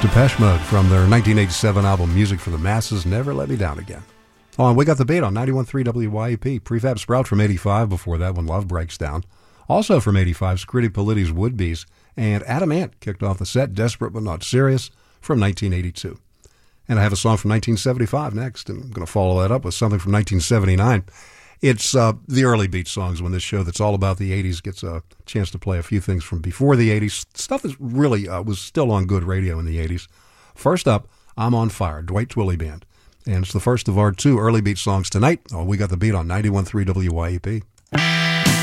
Depeche Mode from their 1987 album Music for the Masses, Never Let Me Down Again. On We Got the Beat on 91.3 WYEP. Prefab Sprout from 85 before that When Love Breaks Down. Also from 85, Scritti Politti Would-Be's. And Adam Ant kicked off the set, Desperate But Not Serious from 1982. And I have a song from 1975 next, and I'm going to follow that up with something from 1979. It's the early beat songs when this show that's all about the 80s gets a chance to play a few things from before the 80s, stuff that really was still on good radio in the 80s. First up, I'm on Fire, Dwight Twilley Band. And it's the first of our two early beat songs tonight. Oh, We Got the Beat on 91.3 WYEP.